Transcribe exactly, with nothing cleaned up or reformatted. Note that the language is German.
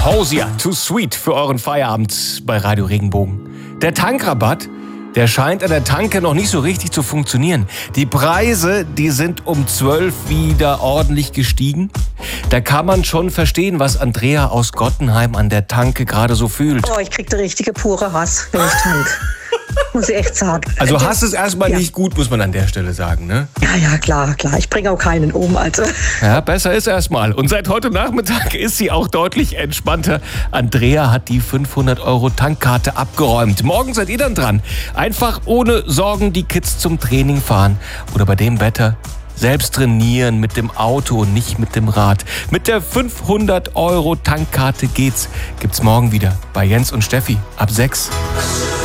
Hosier, Too Sweet für euren Feierabend bei Radio Regenbogen. Der Tankrabatt, der scheint an der Tanke noch nicht so richtig zu funktionieren. Die Preise, die sind um zwölf wieder ordentlich gestiegen. Da kann man schon verstehen, was Andrea aus Gottenheim an der Tanke gerade so fühlt. Oh, ich krieg den richtige pure Hass, wenn ich tank. Muss ich echt sagen. Also Hass ist erstmal ja. nicht gut, muss man an der Stelle sagen, ne? Ja, ja, klar, klar. Ich bringe auch keinen um, also. Ja, besser ist erstmal. Und seit heute Nachmittag ist sie auch deutlich entspannter. Andrea hat die fünfhundert Euro Tankkarte abgeräumt. Morgen seid ihr dann dran. Einfach ohne Sorgen die Kids zum Training fahren. Oder bei dem Wetter selbst trainieren mit dem Auto und nicht mit dem Rad. Mit der fünfhundert Euro Tankkarte geht's. Gibt's morgen wieder bei Jens und Steffi ab sechs.